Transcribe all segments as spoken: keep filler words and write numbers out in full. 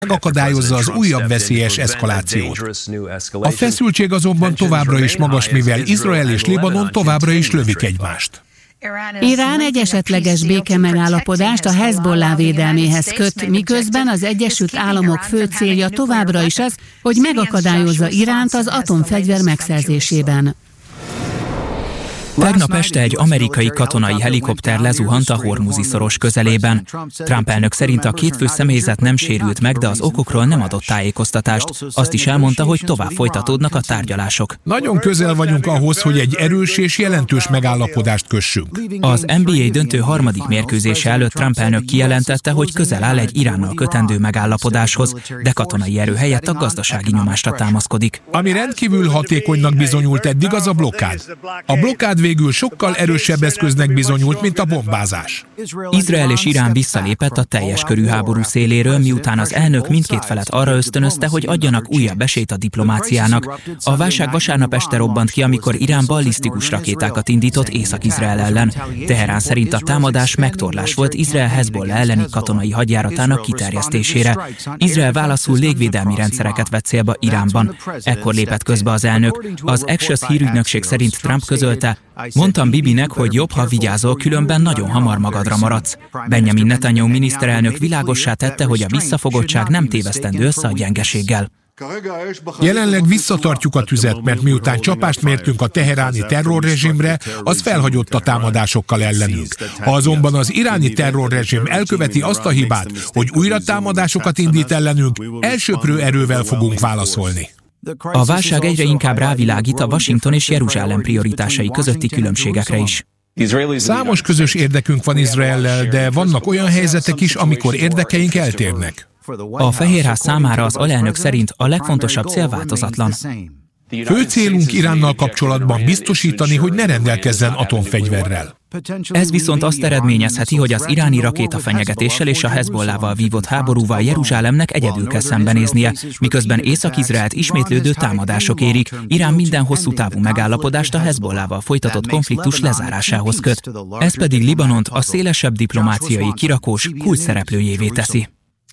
megakadályozza az újabb veszélyes eszkalációt. A feszültség azonban továbbra is magas, mivel Izrael és Libanon továbbra is lövik egymást. Irán egy esetleges békemegállapodást a Hezbollah védelméhez köt, miközben az Egyesült Államok fő célja továbbra is az, hogy megakadályozza Iránt az atomfegyver megszerzésében. Tegnap este egy amerikai katonai helikopter lezuhant a Hormuzi-szoros közelében. Trump elnök szerint a két fő személyzet nem sérült meg, de az okokról nem adott tájékoztatást. Azt is elmondta, hogy tovább folytatódnak a tárgyalások. Nagyon közel vagyunk ahhoz, hogy egy erős és jelentős megállapodást kössünk. Az en bé á döntő harmadik mérkőzése előtt Trump elnök kijelentette, hogy közel áll egy Iránnal kötendő megállapodáshoz, de katonai erő helyett a gazdasági nyomásra támaszkodik. Ami rendkívül hatékonynak bizonyult eddig, az a blokkád. A blokkád végül sokkal erősebb eszköznek bizonyult, mint a bombázás. Izrael és Irán visszalépett a teljes körű háború széléről, miután az elnök mindkét felet arra ösztönözte, hogy adjanak újabb esélyt a diplomáciának. A válság vasárnap este robbant ki, amikor Irán ballisztikus rakétákat indított Észak-Izrael ellen. Teherán szerint a támadás megtorlás volt Izrael Hezbollah elleni katonai hadjáratának kiterjesztésére. Izrael válaszul légvédelmi rendszereket vett célba Iránban. Ekkor lépett közbe az elnök. Az Axios hírügynökség szerint Trump közölte: "Mondtam Bibinek, hogy jobb, ha vigyázol, különben nagyon hamar magadra maradsz." Benjamin Netanyahu miniszterelnök világossá tette, hogy a visszafogottság nem tévesztendő össze a gyengeséggel. Jelenleg visszatartjuk a tüzet, mert miután csapást mértünk a teheráni terrorrezsimre, az felhagyott a támadásokkal ellenünk. Ha azonban az iráni terrorrezsim elköveti azt a hibát, hogy újra támadásokat indít ellenünk, elsöprő erővel fogunk válaszolni. A válság egyre inkább rávilágít a Washington és Jeruzsálem prioritásai közötti különbségekre is. Számos közös érdekünk van Izraellel, de vannak olyan helyzetek is, amikor érdekeink eltérnek. A Fehérház számára az alelnök szerint a legfontosabb cél változatlan. Fő célunk Iránnal kapcsolatban biztosítani, hogy ne rendelkezzen atomfegyverrel. Ez viszont azt eredményezheti, hogy az iráni rakétafenyegetéssel és a Hezbollával vívott háborúval Jeruzsálemnek egyedül kell szembenéznie, miközben Észak-Izraelt ismétlődő támadások érik. Irán minden hosszú távú megállapodást a Hezbollával folytatott konfliktus lezárásához köt. Ez pedig Libanont a szélesebb diplomáciai kirakós kulcsszereplőjévé teszi.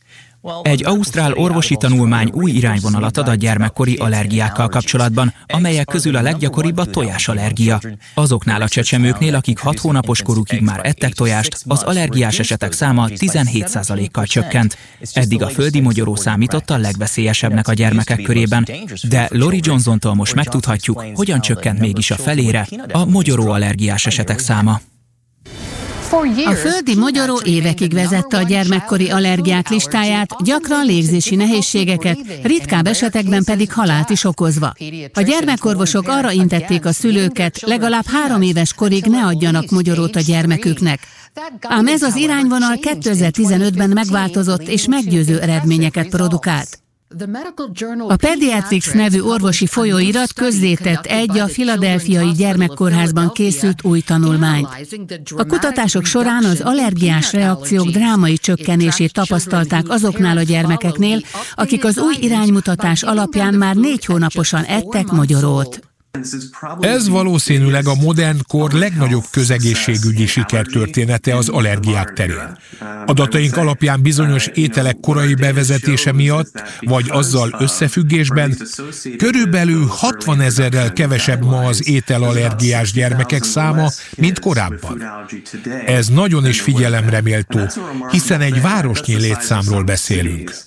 Egy ausztrál orvosi tanulmány új irányvonalat ad a gyermekkori allergiákkal kapcsolatban, amelyek közül a leggyakoribb a tojásallergia. Azoknál a csecsemőknél, akik hat hónapos korukig már ettek tojást, az allergiás esetek száma tizenhét százalékkal csökkent. Eddig a földi mogyoró számított a legveszélyesebbnek a gyermekek körében, de Lori Johnsontól most megtudhatjuk, hogyan csökkent mégis a felére a mogyoró allergiás esetek száma. A földi mogyoró évekig vezette a gyermekkori allergiák listáját, gyakran légzési nehézségeket, ritkább esetekben pedig halált is okozva. A gyermekorvosok arra intették a szülőket, legalább három éves korig ne adjanak mogyorót a gyermeküknek. Ám ez az irányvonal kétezer-tizenötben megváltozott és meggyőző eredményeket produkált. A Pediatrics nevű orvosi folyóirat közzétett egy a Philadelphiai gyermekkórházban készült új tanulmányt. A kutatások során az allergiás reakciók drámai csökkenését tapasztalták azoknál a gyermekeknél, akik az új iránymutatás alapján már négy hónaposan ettek mogyorót. Ez valószínűleg a modern kor legnagyobb közegészségügyi sikertörténete az allergiák terén. Adataink alapján bizonyos ételek korai bevezetése miatt, vagy azzal összefüggésben körülbelül hatvanezerrel kevesebb ma az ételallergiás gyermekek száma, mint korábban. Ez nagyon is figyelemre méltó, hiszen egy városnyi létszámról beszélünk.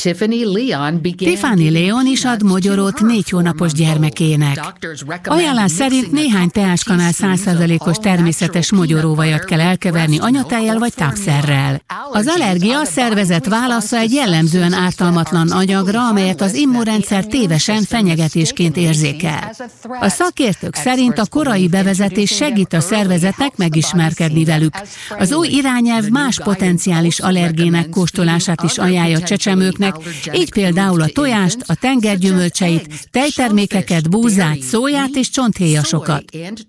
Tiffany Leon is ad mogyorót négy hónapos gyermekének. Ajánlás szerint néhány teáskanál száz százalékos természetes mogyoróvajat kell elkeverni anyatejjel vagy tápszerrel. Az allergia a szervezet válasza egy jellemzően ártalmatlan anyagra, amelyet az immunrendszer tévesen fenyegetésként érzékel. A szakértők szerint a korai bevezetés segít a szervezetnek megismerkedni velük. Az új irányelv más potenciális allergének kóstolását is ajánlja csecsemőknek, így például a tojást, a tengergyümölcseit, tejtermékeket, búzát, szóját és csonthéjasokat.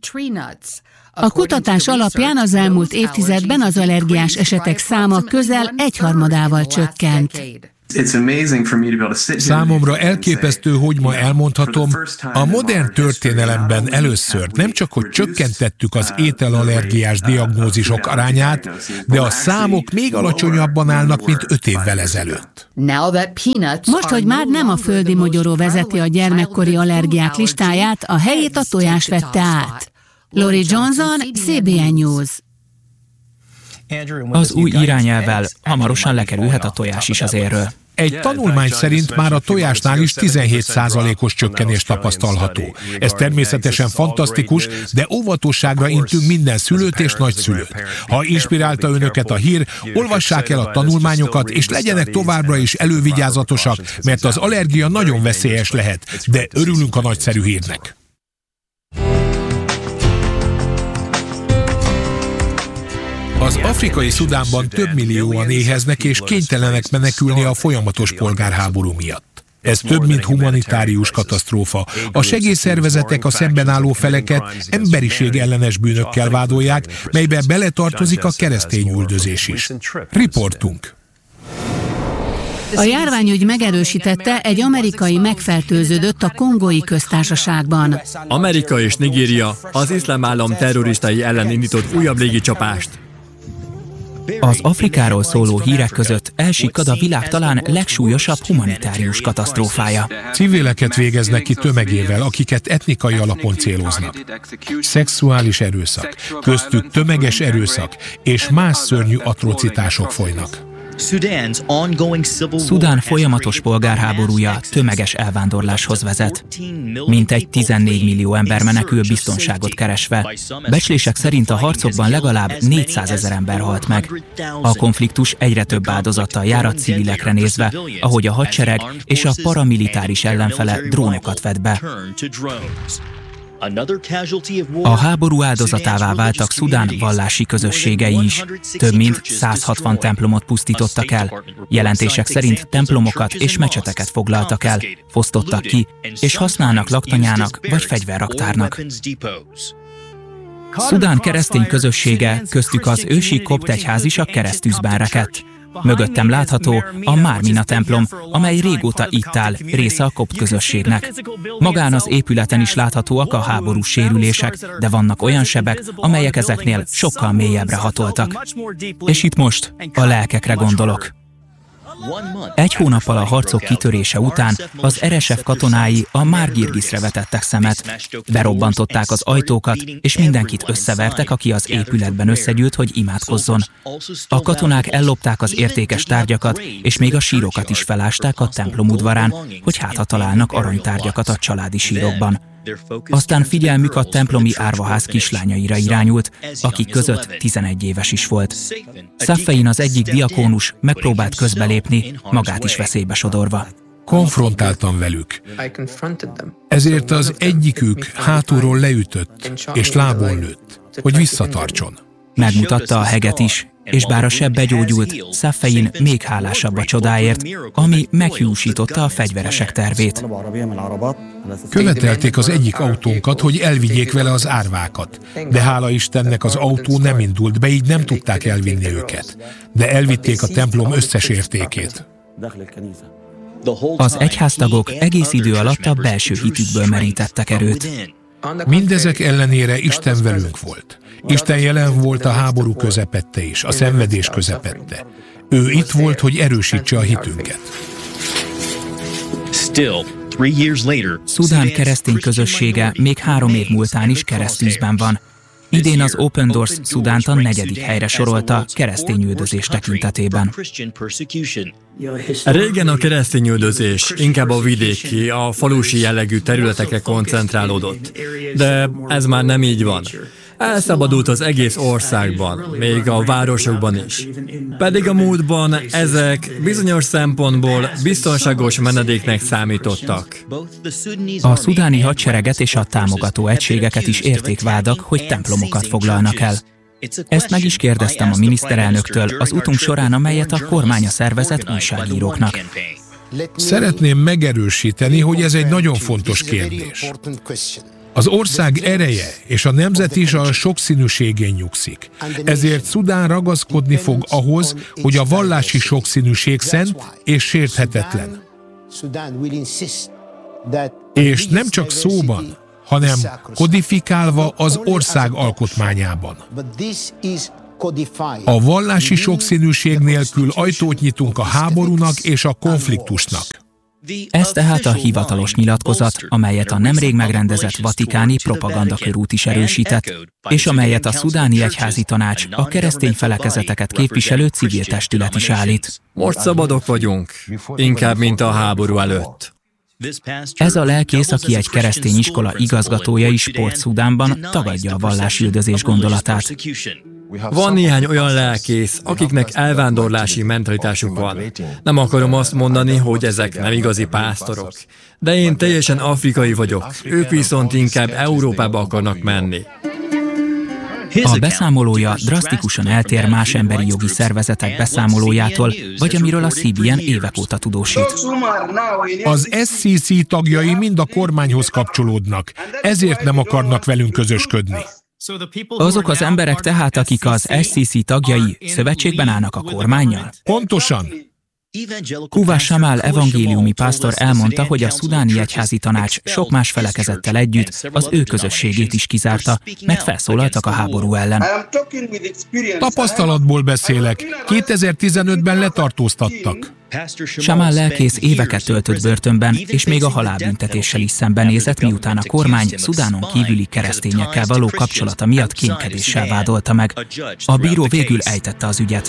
A kutatás alapján az elmúlt évtizedben az allergiás esetek száma közel egyharmadával csökkent. Számomra elképesztő, hogy ma elmondhatom, a modern történelemben először nem csak, hogy csökkentettük az ételallergiás diagnózisok arányát, de a számok még alacsonyabban állnak, mint öt évvel ezelőtt. Most, hogy már nem a földi mogyoró vezeti a gyermekkori allergiák listáját, a helyét a tojás vette át. Lori Johnson, cé bé en News. Az új irányelvvel hamarosan lekerülhet a tojás is az érről. Egy tanulmány szerint már a tojásnál is tizenhét százalékos csökkenés tapasztalható. Ez természetesen fantasztikus, de óvatosságra intünk minden szülőt és nagyszülőt. Ha inspirálta önöket a hír, olvassák el a tanulmányokat, és legyenek továbbra is elővigyázatosak, mert az allergia nagyon veszélyes lehet, de örülünk a nagyszerű hírnek. Az afrikai Szudánban több millióan éheznek és kénytelenek menekülni a folyamatos polgárháború miatt. Ez több, mint humanitárius katasztrófa. A segélyszervezetek a szemben álló feleket emberiség ellenes bűnökkel vádolják, melybe beletartozik a keresztényüldözés is. Riportunk. A járványügy megerősítette, egy amerikai megfertőződött a Kongói Köztársaságban. Amerika és Nigéria az iszlám állam terroristai ellen indított újabb légicsapást. Az Afrikáról szóló hírek között elsikkad a világ talán legsúlyosabb humanitárius katasztrófája. Civileket végeznek ki tömegével, akiket etnikai alapon céloznak. Szexuális erőszak, köztük tömeges erőszak és más szörnyű atrocitások folynak. Szudán folyamatos polgárháborúja tömeges elvándorláshoz vezet. Mintegy tizennégy millió ember menekül biztonságot keresve. Becslések szerint a harcokban legalább négyszázezer ember halt meg. A konfliktus egyre több áldozattal jár a civilekre nézve, ahogy a hadsereg és a paramilitáris ellenfele drónokat vet be. A háború áldozatává váltak Szudán vallási közösségei is. Több mint száz hatvan templomot pusztítottak el. Jelentések szerint templomokat és mecseteket foglaltak el, fosztottak ki, és használnak laktanyának vagy fegyverraktárnak. Szudán keresztény közössége, köztük az ősi kopt egyház is a keresztűzben rekedt. Mögöttem látható a Mármina templom, amely régóta itt áll, része a kopt közösségnek. Magán az épületen is láthatóak a háborús sérülések, de vannak olyan sebek, amelyek ezeknél sokkal mélyebbre hatoltak. És itt most a lelkekre gondolok. Egy hónappal a harcok kitörése után az er es ef katonái a Márgirgiszre vetettek szemet. Berobbantották az ajtókat, és mindenkit összevertek, aki az épületben összegyűlt, hogy imádkozzon. A katonák ellopták az értékes tárgyakat, és még a sírokat is felásták a templom udvarán, hogy hát ha találnak aranytárgyakat a családi sírokban. Aztán figyelmük a templomi árvaház kislányaira irányult, akik között tizenegy éves is volt. Szaffein, az egyik diakónus megpróbált közbelépni, magát is veszélybe sodorva. Konfrontáltam velük. Ezért az egyikük hátulról leütött, és lábon lőtt, hogy visszatartson. Megmutatta a heget is, és bár a seb begyógyult, Szaffein még hálásabb a csodáért, ami meghiúsította a fegyveresek tervét. Követelték az egyik autónkat, hogy elvigyék vele az árvákat, de hála Istennek az autó nem indult be, így nem tudták elvinni őket. De elvitték a templom összes értékét. Az egyháztagok egész idő alatt a belső hitükből merítettek erőt. Mindezek ellenére Isten velünk volt. Isten jelen volt a háború közepette is, a szenvedés közepette. Ő itt volt, hogy erősítse a hitünket. Szudán keresztény közössége még három év múltán is keresztűzben van. Idén az Open Doors Szudánt a negyedik helyre sorolta keresztényüldözés tekintetében. Régen a keresztényüldözés inkább a vidéki, a falusi jellegű területekre koncentrálódott. De ez már nem így van. Elszabadult az egész országban, még a városokban is. Pedig a múltban ezek bizonyos szempontból biztonságos menedéknek számítottak. A szudáni hadsereget és a támogató egységeket is érték vádak, hogy templomokat foglalnak el. Ezt meg is kérdeztem a miniszterelnöktől az utunk során, amelyet a kormánya szervezett újságíróknak. Szeretném megerősíteni, hogy ez egy nagyon fontos kérdés. Az ország ereje és a nemzet is a sokszínűségén nyugszik. Ezért Szudán ragaszkodni fog ahhoz, hogy a vallási sokszínűség szent és sérthetetlen. És nem csak szóban, hanem kodifikálva az ország alkotmányában. A vallási sokszínűség nélkül ajtót nyitunk a háborúnak és a konfliktusnak. Ez tehát a hivatalos nyilatkozat, amelyet a nemrég megrendezett vatikáni propagandakörút is erősített, és amelyet a szudáni egyházi tanács, a keresztény felekezeteket képviselő civil testület is állít. Most szabadok vagyunk, inkább, mint a háború előtt. Ez a lelkész, aki egy keresztény iskola igazgatója is Port-Szudánban, tagadja a vallásüldözés gondolatát. Van néhány olyan lelkész, akiknek elvándorlási mentalitásuk van. Nem akarom azt mondani, hogy ezek nem igazi pásztorok. De én teljesen afrikai vagyok, ők viszont inkább Európába akarnak menni. A beszámolója drasztikusan eltér más emberi jogi szervezetek beszámolójától, vagy amiről a cé bé en évek óta tudósít. Az es cé cé tagjai mind a kormányhoz kapcsolódnak, ezért nem akarnak velünk közösködni. Azok az emberek tehát, akik az es cé cé tagjai, szövetségben állnak a kormánnyal? Pontosan. Kuva Shamal evangéliumi pásztor elmondta, hogy a szudáni egyházi tanács sok más felekezettel együtt az ő közösségét is kizárta, mert felszólaltak a háború ellen. Tapasztalatból beszélek. kétezer-tizenötben letartóztattak. Shamal lelkész éveket töltött börtönben, és még a halálbüntetéssel is szembenézett, miután a kormány Szudánon kívüli keresztényekkel való kapcsolata miatt kémkedéssel vádolta meg. A bíró végül ejtette az ügyet.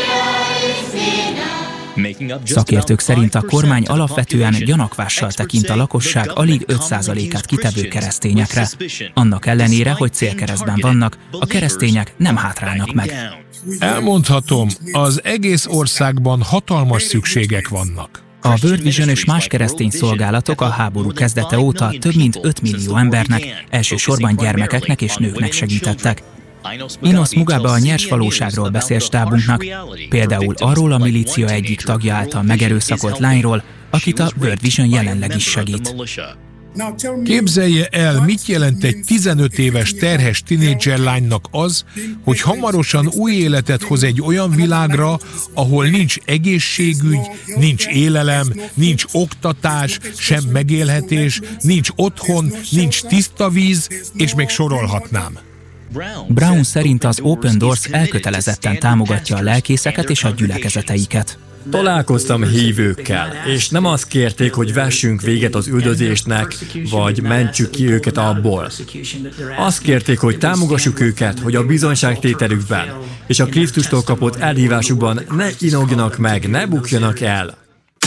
Szakértők szerint a kormány alapvetően gyanakvással tekint a lakosság alig öt százalékát kitevő keresztényekre. Annak ellenére, hogy célkeresztben vannak, a keresztények nem hátrálnak meg. Elmondhatom, az egész országban hatalmas szükségek vannak. A World Vision és más keresztény szolgálatok a háború kezdete óta több mint öt millió embernek, elsősorban gyermekeknek és nőknek segítettek. Inos Mugabe a nyers valóságról beszél stábunknak, például arról a milícia egyik tagja által megerőszakolt lányról, akit a World Vision jelenleg is segít. Képzelje el, mit jelent egy tizenöt éves terhes tinédzser lánynak az, hogy hamarosan új életet hoz egy olyan világra, ahol nincs egészségügy, nincs élelem, nincs oktatás, sem megélhetés, nincs otthon, nincs tiszta víz, és még sorolhatnám. Brown szerint az Open Doors elkötelezetten támogatja a lelkészeket és a gyülekezeteiket. Találkoztam hívőkkel, és nem azt kérték, hogy vessünk véget az üldözésnek, vagy mentsük ki őket abból. Azt kérték, hogy támogassuk őket, hogy a bizonyságtételükben és a Krisztustól kapott elhívásukban ne inogjanak meg, ne bukjanak el.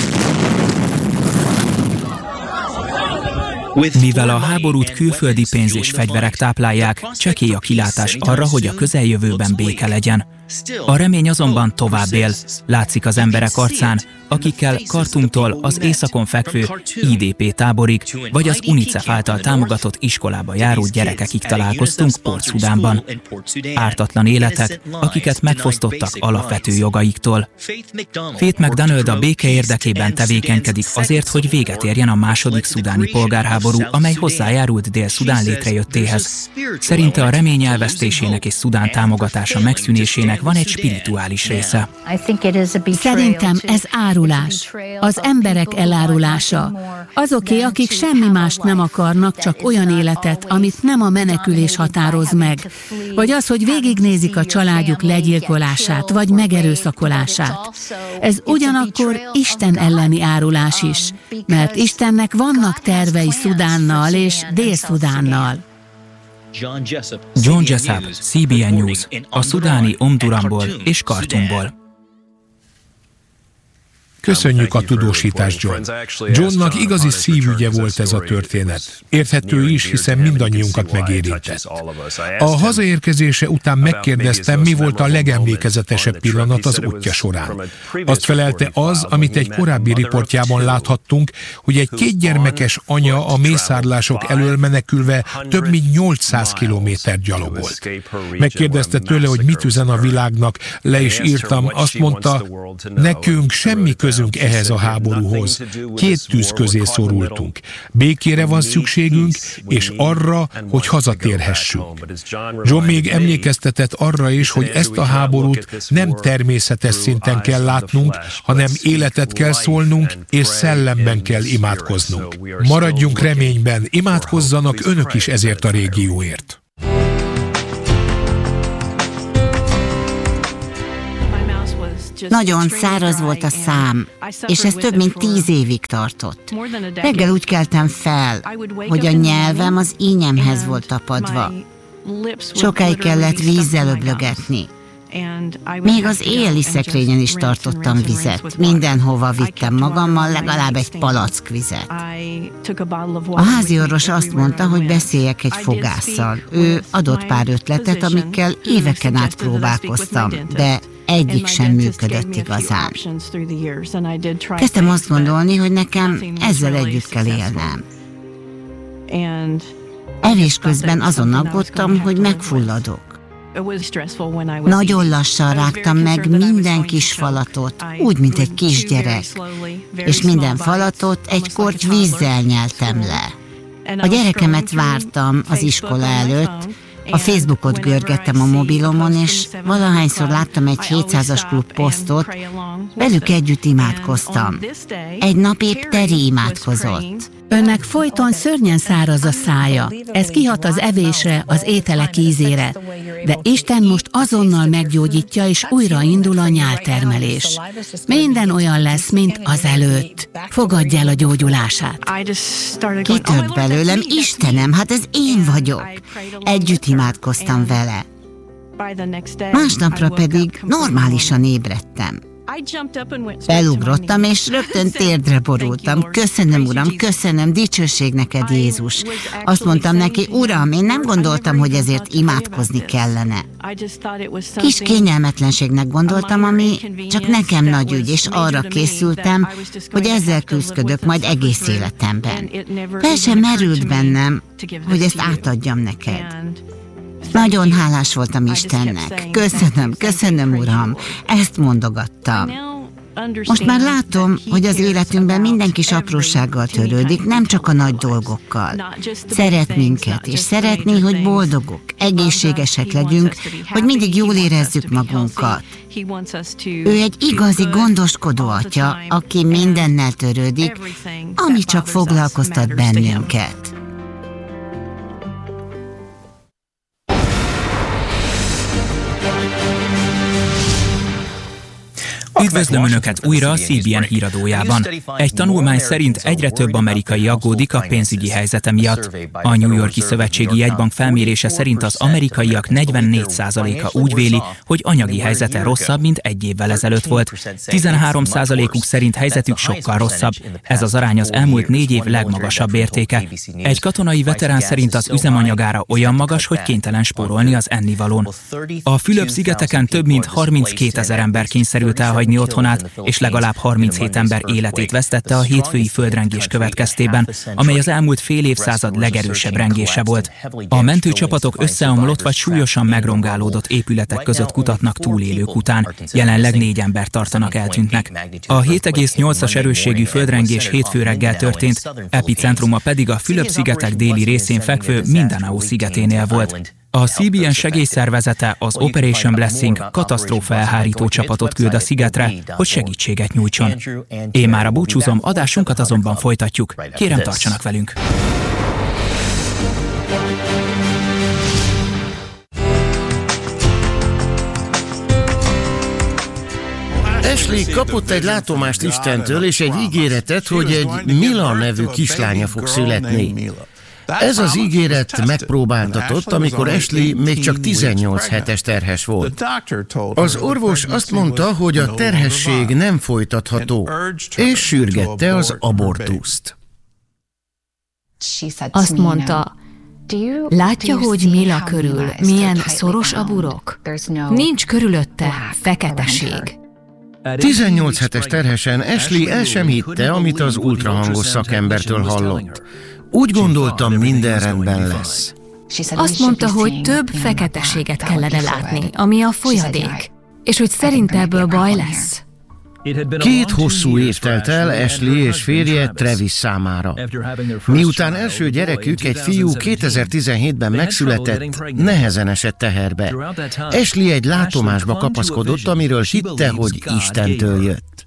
Mivel a háborút külföldi pénz és fegyverek táplálják, csekély a kilátás arra, hogy a közeljövőben béke legyen. A remény azonban tovább él, látszik az emberek arcán, akikkel Khartoumtól az északon fekvő i dé pé táborig, vagy az UNICEF által támogatott iskolába járó gyerekekig találkoztunk Port-Szudánban. Ártatlan életek, akiket megfosztottak alapvető jogaiktól. Faith McDonald a béke érdekében tevékenykedik azért, hogy véget érjen a második szudáni polgárháború, amely hozzájárult Dél-Szudán létrejöttéhez. Szerinte a remény elvesztésének és Szudán támogatása megszűnésének van egy spirituális része. Szerintem ez árulás. Az emberek elárulása. Azoké, akik semmi mást nem akarnak, csak olyan életet, amit nem a menekülés határoz meg. Vagy az, hogy végignézik a családjuk legyilkolását, vagy megerőszakolását. Ez ugyanakkor Isten elleni árulás is, mert Istennek vannak tervei Szudánnal és Dél-Szudánnal. John Jessup, cé bé en News, a szudáni Omdurmanból és Khartoumból. Köszönjük a tudósítást, John. Johnnak igazi szívügye volt ez a történet. Érthető is, hiszen mindannyiunkat megérintett. A hazaérkezése után megkérdeztem, mi volt a legemlékezetesebb pillanat az útja során. Azt felelte az, amit egy korábbi riportjában láthattunk, hogy egy kétgyermekes anya a mészárlások elől menekülve több mint nyolcszáz kilométer gyalogolt. Megkérdezte tőle, hogy mit üzen a világnak, le is írtam, azt mondta, nekünk semmi közünk közünk ehhez a háborúhoz. Két tűz közé szorultunk. Békére van szükségünk, és arra, hogy hazatérhessünk. John még emlékeztetett arra is, hogy ezt a háborút nem természetes szinten kell látnunk, hanem életet kell szólnunk, és szellemben kell imádkoznunk. Maradjunk reményben, imádkozzanak önök is ezért a régióért. Nagyon száraz volt a szám, és ez több mint tíz évig tartott. Reggel úgy keltem fel, hogy a nyelvem az ínyemhez volt tapadva. Sokáig kellett vízzel öblögetni. Még az éjjeli szekrényen is tartottam vizet. Mindenhova vittem magammal legalább egy palack vizet. A háziorvos azt mondta, hogy beszéljek egy fogásszal. Ő adott pár ötletet, amikkel éveken át próbálkoztam, de egyik sem működött igazán. Kezdtem azt gondolni, hogy nekem ezzel együtt kell élnem. Evés közben azon aggódtam, hogy megfulladok. Nagyon lassan rágtam meg minden kis falatot, úgy, mint egy kisgyerek, és minden falatot egy korty vízzel nyeltem le. A gyerekemet vártam az iskola előtt, a Facebookot görgettem a mobilomon, és valahányszor láttam egy hétszázas klub posztot, velük együtt imádkoztam. Egy nap épp Teri imádkozott. Önnek folyton szörnyen száraz a szája. Ez kihat az evésre, az ételek ízére. De Isten most azonnal meggyógyítja, és újraindul a nyáltermelés. Minden olyan lesz, mint az előtt. Fogadj el a gyógyulását. Kitört belőlem, Istenem, hát ez én vagyok. Együtt imádkoztam vele. Másnapra pedig normálisan ébredtem. Felugrottam, és rögtön térdre borultam. Köszönöm, Uram, köszönöm, dicsőség neked, Jézus. Azt mondtam neki, Uram, én nem gondoltam, hogy ezért imádkozni kellene. Kis kényelmetlenségnek gondoltam, ami csak nekem nagy ügy, és arra készültem, hogy ezzel küzdködök majd egész életemben. Fel sem merült bennem, hogy ezt átadjam neked. Nagyon hálás voltam Istennek. Köszönöm, köszönöm, Uram. Ezt mondogattam. Most már látom, hogy az életünkben minden kis aprósággal törődik, nem csak a nagy dolgokkal. Szeret minket, és szeretné, hogy boldogok, egészségesek legyünk, hogy mindig jól érezzük magunkat. Ő egy igazi gondoskodó atya, aki mindennel törődik, ami csak foglalkoztat bennünket. Üdvözlöm Önöket újra a C B N híradójában. Egy tanulmány szerint egyre több amerikai aggódik a pénzügyi helyzete miatt. A New York-i Szövetségi Jegybank felmérése szerint az amerikaiak negyvennégy százaléka úgy véli, hogy anyagi helyzete rosszabb, mint egy évvel ezelőtt volt. tizenhárom százalékuk szerint helyzetük sokkal rosszabb. Ez az arány az elmúlt négy év legmagasabb értéke. Egy katonai veterán szerint az üzemanyagára olyan magas, hogy kénytelen spórolni az ennivalón. A Fülöp-szigeteken több mint harminckétezer ember kényszerült elhagyni otthonát, és legalább harminchét ember életét vesztette a hétfői földrengés következtében, amely az elmúlt fél évszázad legerősebb rengése volt. A mentőcsapatok összeomlott vagy súlyosan megrongálódott épületek között kutatnak túlélők után. Jelenleg négy ember tartanak eltűntnek. A hét egész nyolcas erősségű földrengés hétfő reggel történt, epicentruma pedig a Fülöp-szigetek déli részén fekvő Mindanao szigeténél volt. A C B N segélyszervezete, az Operation Blessing katasztrófa elhárító csapatot küld a szigetre, hogy segítséget nyújtson. Én már a búcsúzom, adásunkat azonban folytatjuk. Kérem, tartsanak velünk! Ashley kapott egy látomást Istentől és egy ígéretet, hogy egy Mila nevű kislánya fog születni. Ez az ígéret megpróbáltatott, amikor Ashley még csak tizennyolc hetes terhes volt. Az orvos azt mondta, hogy a terhesség nem folytatható, és sürgette az abortuszt. Azt mondta, látja, hogy Mila körül milyen szoros a burok? Nincs körülötte feketeség. tizennyolc hetes terhesen Ashley el sem hitte, amit az ultrahangos szakembertől hallott. Úgy gondoltam, minden rendben lesz. Azt mondta, hogy több feketeséget kellene látni, ami a folyadék, és hogy szerint ebből baj lesz. Két hosszú év telt el Ashley és férje Travis számára. Miután első gyerekük, egy fiú kétezer-tizenhétben megszületett, nehezen esett teherbe. Ashley egy látomásba kapaszkodott, amiről hitte, hogy Istentől jött.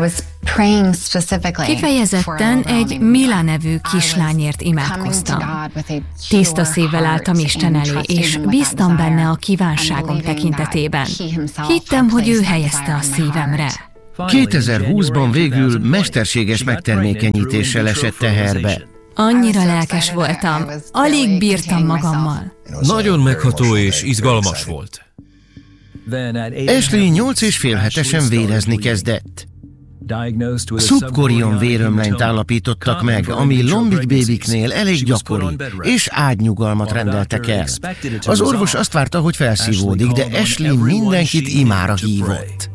Kifejezetten egy Mila nevű kislányért imádkoztam. Tiszta szívvel álltam Isten elé, és bíztam benne a kívánságom tekintetében. Hittem, hogy ő helyezte a szívemre. kétezer-húszban végül mesterséges megtermékenyítéssel esett teherbe. Annyira lelkes voltam, alig bírtam magammal. Nagyon megható és izgalmas volt. Ashley nyolc és fél hetesen vérezni kezdett. Szubkorion vérömlenyt állapítottak meg, ami lombik bébiknél elég gyakori, és ágynyugalmat rendeltek el. Az orvos azt várta, hogy felszívódik, de Ashley mindenkit imára hívott.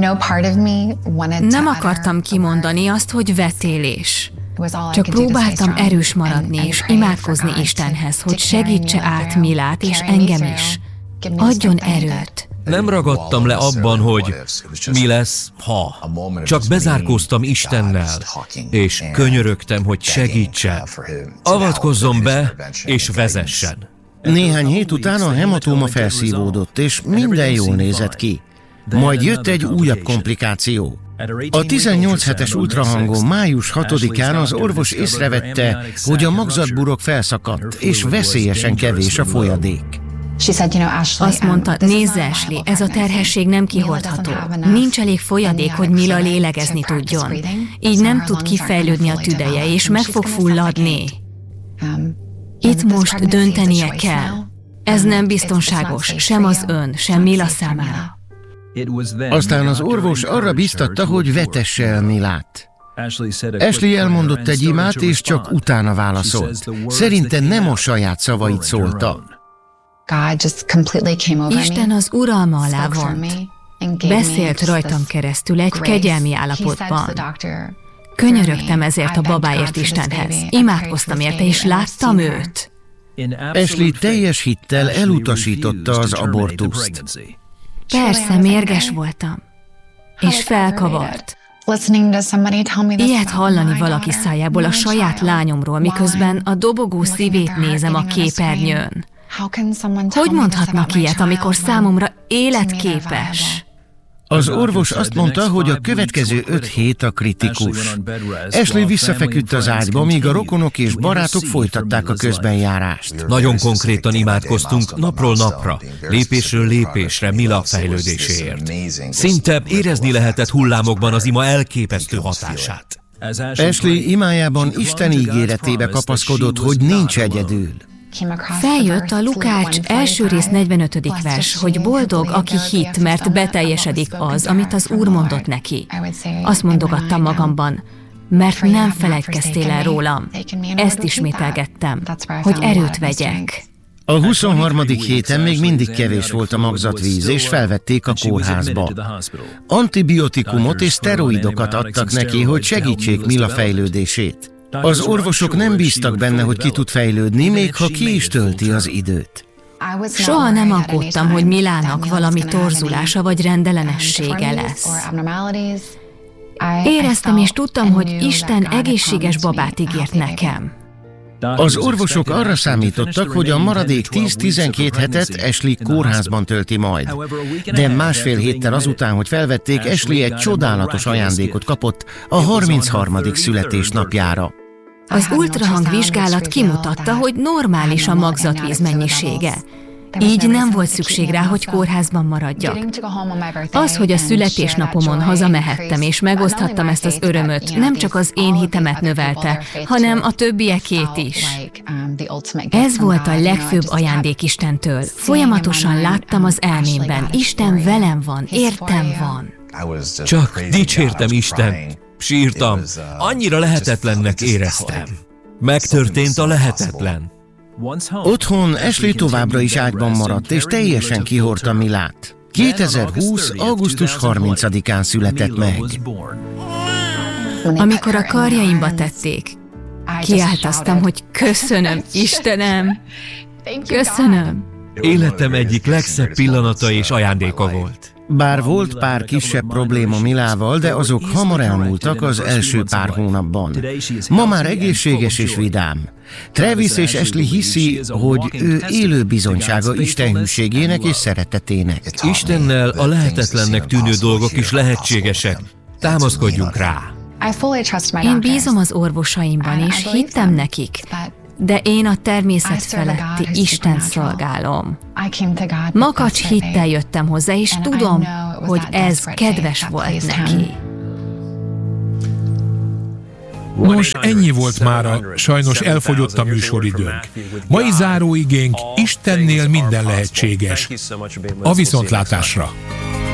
Nem akartam kimondani azt, hogy vetélés. Csak próbáltam erős maradni és imádkozni Istenhez, hogy segítse át Milát és engem is. Adjon erőt. Nem ragadtam le abban, hogy mi lesz, ha. Csak bezárkóztam Istennel, és könyörögtem, hogy segítsen. Avatkozzon be, és vezessen. Néhány hét után a hematóma felszívódott, és minden jól nézett ki. Majd jött egy újabb komplikáció. A tizennyolc hetes ultrahangon május hatodikán az orvos észrevette, hogy a magzatburok felszakadt, és veszélyesen kevés a folyadék. Azt mondta, nézze Ashley, ez a terhesség nem kihordható. Nincs elég folyadék, hogy Mila lélegezni tudjon. Így nem tud kifejlődni a tüdeje, és meg fog fulladni. Itt most döntenie kell. Ez nem biztonságos, sem az ön, sem Mila számára. Aztán az orvos arra biztatta, hogy vetesse el Milát. Ashley elmondott egy imát, és csak utána válaszolt. Szerinte nem a saját szavait szólta. Isten az uralma alá vont. Beszélt rajtam keresztül egy kegyelmi állapotban. Könyörögtem ezért a babáért Istenhez. Imádkoztam érte, és láttam őt. Ashley teljes hittel elutasította az abortuszt. Persze, mérges voltam. És felkavart. Ilyet hallani valaki szájából a saját lányomról, miközben a dobogó szívét nézem a képernyőn. Hogy mondhatnak ilyet, amikor számomra életképes? Az orvos azt mondta, hogy a következő öt hét a kritikus. Ashley visszafeküdt az ágyba, míg a rokonok és barátok folytatták a közbenjárást. Nagyon konkrétan imádkoztunk napról napra, lépésről lépésre Mila fejlődéséért. Szinte érezni lehetett hullámokban az ima elképesztő hatását. Ashley imájában Isten ígéretébe kapaszkodott, hogy nincs egyedül. Feljött a Lukács első rész negyvenötödik vers, hogy boldog, aki hitt, mert beteljesedik az, amit az Úr mondott neki. Azt mondogattam magamban, mert nem feledkeztél el rólam. Ezt ismételgettem, hogy erőt vegyek. A huszonharmadik héten még mindig kevés volt a magzatvíz, és felvették a kórházba. Antibiotikumot és szteroidokat adtak neki, hogy segítsék Mila fejlődését. Az orvosok nem bíztak benne, hogy ki tud fejlődni, még ha ki is tölti az időt. Soha nem aggódtam, hogy Milának valami torzulása vagy rendellenessége lesz. Éreztem és tudtam, hogy Isten egészséges babát ígért nekem. Az orvosok arra számítottak, hogy a maradék tíz-tizenkét hetet Ashley kórházban tölti majd. De másfél héttel azután, hogy felvették, Ashley egy csodálatos ajándékot kapott a harmincharmadik születésnapjára. Az ultrahang vizsgálat kimutatta, hogy normális a magzatvíz mennyisége. Így nem volt szükség rá, hogy kórházban maradjak. Az, hogy a születésnapomon hazamehettem és megoszthattam ezt az örömöt, nem csak az én hitemet növelte, hanem a többiekét is. Ez volt a legfőbb ajándék Istentől. Folyamatosan láttam az elmémben, Isten velem van, értem van. Csak dicsértem Istent, sírtam, annyira lehetetlennek éreztem. Megtörtént a lehetetlen. Otthon Ashley továbbra is ágyban maradt, és teljesen kihordta Milát. kétezer-húsz. augusztus harmincadikán született meg. Amikor a karjaimba tették, kiáltoztam, hogy köszönöm, Istenem! Köszönöm! Életem egyik legszebb pillanata és ajándéka volt. Bár volt pár kisebb probléma Milával, de azok hamar elmúltak az első pár hónapban. Ma már egészséges és vidám. Travis és Ashley hiszi, hogy ő élő bizonysága Isten hűségének és szeretetének. Istennel a lehetetlennek tűnő dolgok is lehetségesek. Támaszkodjunk rá. Én bízom az orvosaimban, és hittem nekik, de én a természet feletti Istent szolgálom. Makacs hittel jöttem hozzá, és tudom, hogy ez kedves volt neki. Nos, ennyi volt mára, sajnos elfogyott a műsoridőnk. Mai záróigénk: Istennél minden lehetséges. A viszontlátásra!